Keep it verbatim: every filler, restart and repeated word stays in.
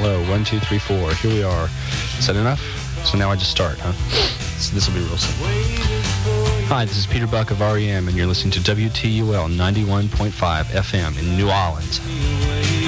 hello, one, two, three, four. Here we are. Is that enough? So now I just start, huh? So this will be real simple. Hi, this is Peter Buck of R E M, and you're listening to W T U L ninety-one point five F M in New Orleans.